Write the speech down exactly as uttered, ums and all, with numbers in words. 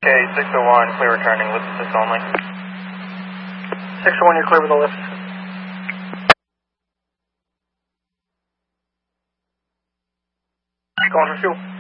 Okay, six oh one, clear returning, lift assist only. six oh one, you're clear with the lift. Going for fuel.